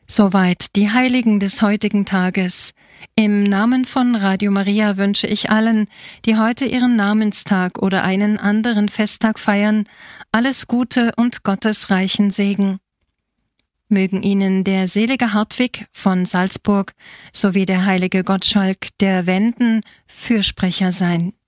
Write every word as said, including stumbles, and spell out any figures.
Soweit die Heiligen des heutigen Tages. Im Namen von Radio Maria wünsche ich allen, die heute ihren Namenstag oder einen anderen Festtag feiern, alles Gute und Gottes reichen Segen. Mögen Ihnen der selige Hartwig von Salzburg sowie der heilige Gottschalk der Wenden Fürsprecher sein.